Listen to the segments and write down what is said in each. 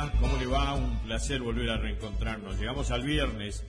día, ¿cómo le va? Un placer volver a reencontrarnos. Llegamos al viernes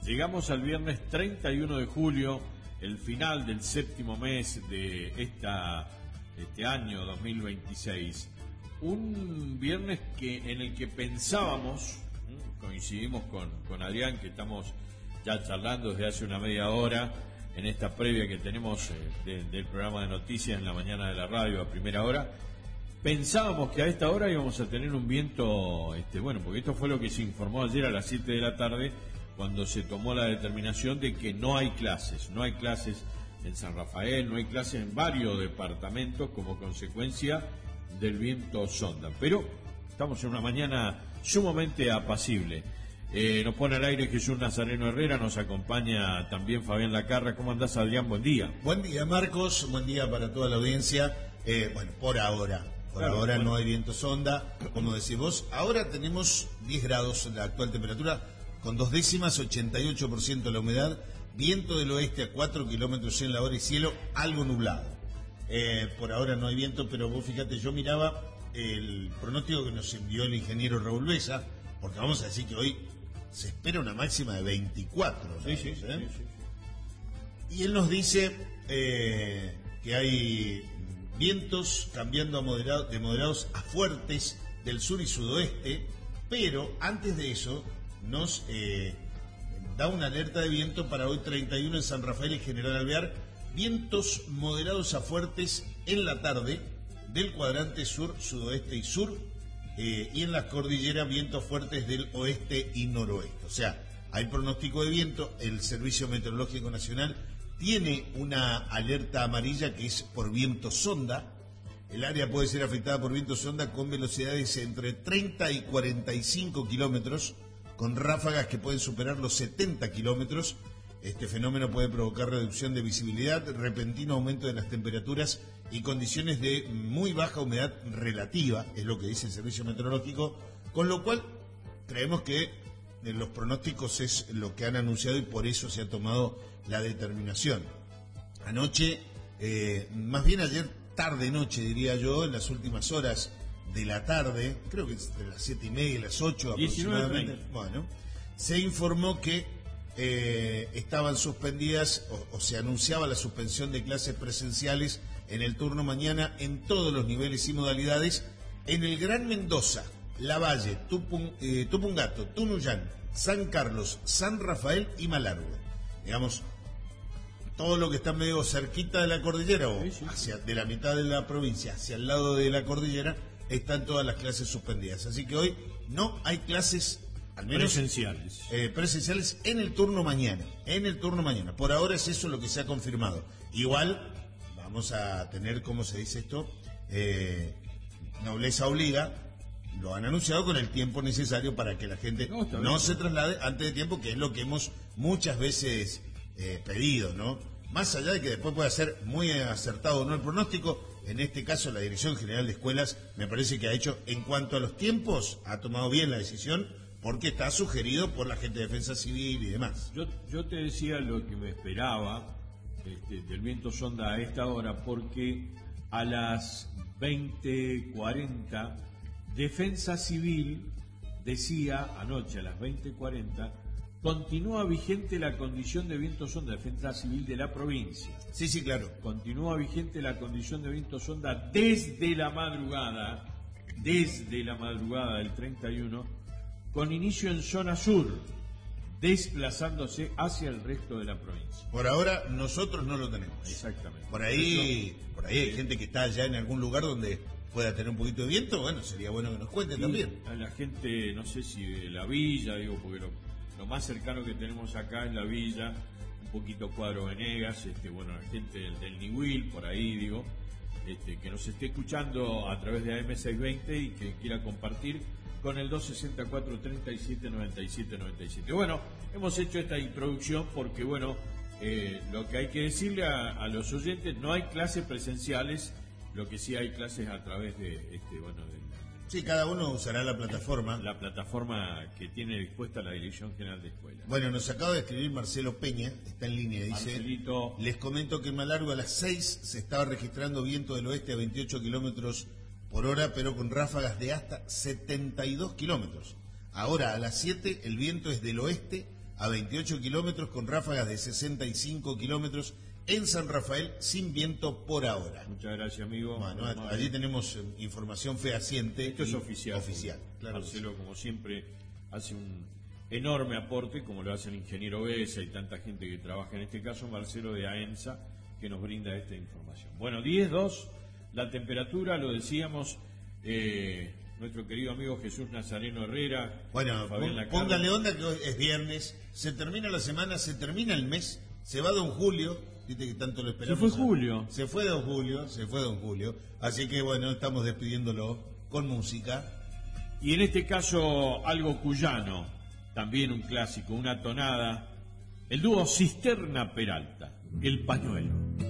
31 de julio, el final del séptimo mes de este año 2026. Un viernes en el que pensábamos, coincidimos con Adrián, que estamos ya charlando desde hace una media hora, en esta previa que tenemos del programa de noticias en la mañana de la radio a primera hora. Pensábamos que a esta hora íbamos a tener un viento, porque esto fue lo que se informó ayer a las 7 de la tarde, cuando se tomó la determinación de que no hay clases en San Rafael, no hay clases en varios departamentos como consecuencia del viento sonda. Pero estamos en una mañana sumamente apacible. Nos pone al aire Jesús Nazareno Herrera, nos acompaña también Fabián Lacarra. ¿Cómo andás, Adrián? Buen día. Buen día, Marcos, buen día para toda la audiencia. Por ahora no hay viento sonda, como decís vos. Ahora tenemos 10 grados la actual temperatura, con 2 décimas, 88% la humedad, viento del oeste a 4 kilómetros en la hora y cielo algo nublado. Por ahora no hay viento, pero vos fíjate, yo miraba el pronóstico que nos envió el ingeniero Raúl Besa, porque vamos a decir que hoy se espera una máxima de 24. Sí. Y él nos dice que hay vientos cambiando de moderados a fuertes del sur y sudoeste, pero antes de eso nos da una alerta de viento para hoy 31 en San Rafael y General Alvear, vientos moderados a fuertes en la tarde del cuadrante sur, sudoeste y sur, y en las cordilleras vientos fuertes del oeste y noroeste. O sea, hay pronóstico de viento. El Servicio Meteorológico Nacional tiene una alerta amarilla que es por viento sonda. El área puede ser afectada por viento sonda con velocidades entre 30 y 45 kilómetros, con ráfagas que pueden superar los 70 kilómetros. Este fenómeno puede provocar reducción de visibilidad, repentino aumento de las temperaturas y condiciones de muy baja humedad relativa, es lo que dice el Servicio Meteorológico, con lo cual creemos que los pronósticos es lo que han anunciado y por eso se ha tomado la determinación. Anoche, más bien ayer tarde-noche diría yo, en las últimas horas de la tarde, creo que entre las 7:30 y las 8 aproximadamente, se informó que estaban suspendidas o se anunciaba la suspensión de clases presenciales en el turno mañana en todos los niveles y modalidades en el Gran Mendoza, Lavalle, Tupungato, Tunuyán, San Carlos, San Rafael y Malargüe. Digamos, todo lo que está medio cerquita de la cordillera o hacia de la mitad de la provincia hacia el lado de la cordillera están todas las clases suspendidas. Así que hoy no hay clases, al menos presenciales en el turno mañana. Por ahora es eso lo que se ha confirmado. Igual vamos a tener, ¿cómo se dice esto? Nobleza obliga. Lo han anunciado con el tiempo necesario para que la gente no se traslade antes de tiempo, que es lo que hemos muchas veces pedido, ¿no? Más allá de que después pueda ser muy acertado o no el pronóstico, en este caso la Dirección General de Escuelas me parece que ha hecho, en cuanto a los tiempos, ha tomado bien la decisión, porque está sugerido por la gente de Defensa Civil y demás. Yo te decía lo que me esperaba del viento sonda a esta hora, porque a las 20:40 Defensa Civil decía anoche a las 20:40 continúa vigente la condición de viento sonda, Defensa Civil de la provincia. Sí, claro. Continúa vigente la condición de viento sonda desde la madrugada del 31, con inicio en zona sur, desplazándose hacia el resto de la provincia. Por ahora nosotros no lo tenemos. Exactamente. Por ahí hay gente que está allá en algún lugar donde pueda tener un poquito de viento. Bueno, sería bueno que nos cuenten también. A la gente, no sé si de la villa, porque lo más cercano que tenemos acá es la villa, un poquito Cuadro Venegas, la gente del Niwil, por ahí que nos esté escuchando a través de AM620 y que quiera compartir con el 264 37 97 97. Bueno, hemos hecho esta introducción porque lo que hay que decirle a los oyentes, no hay clases presenciales, lo que sí hay clases a través de Sí, cada uno usará la plataforma. La plataforma que tiene dispuesta la Dirección General de Escuelas. Bueno, nos acaba de escribir Marcelo Peña, está en línea, dice: Marcelito, les comento que en Malargüe a las 6 se estaba registrando viento del oeste a 28 kilómetros por hora, pero con ráfagas de hasta 72 kilómetros. Ahora, a las 7, el viento es del oeste a 28 kilómetros, con ráfagas de 65 kilómetros en San Rafael, sin viento por ahora. Muchas gracias, amigo. Bueno, allí tenemos información fehaciente. Esto es oficial. Claro. Marcelo, como siempre, hace un enorme aporte, como lo hace el ingeniero Besa y tanta gente que trabaja en este caso, Marcelo de AENSA, que nos brinda esta información. Bueno, 10:02, la temperatura, lo decíamos, nuestro querido amigo Jesús Nazareno Herrera. Bueno, pónganle onda que hoy es viernes, se termina la semana, se termina el mes, se va don Julio, viste que tanto lo esperamos. Se fue Julio. Se fue don Julio, así que bueno, estamos despidiéndolo con música. Y en este caso algo cuyano, también un clásico, una tonada, el dúo Cisterna Peralta, El Pañuelo.